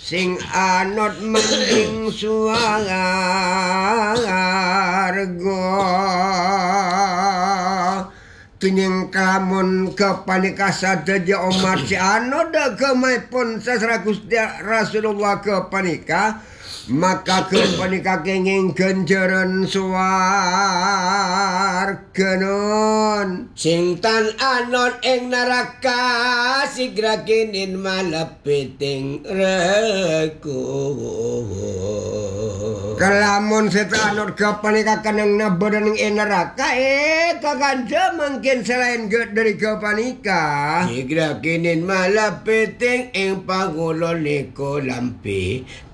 sing anut mending swarga tunyeng kalamun kepanika sadaya umat si anut kemaipun sastra Gusti Rasulullah kepanika maka kepanika kenging genjeren swarga nun sing tan anut ing neraka sigra kinin malepiting regu kalamun setanut kepanika kanang nabadan ing neraka kaganda mungkin selain dari kepanika sigra kinin malepiting ing pangulon niko lampi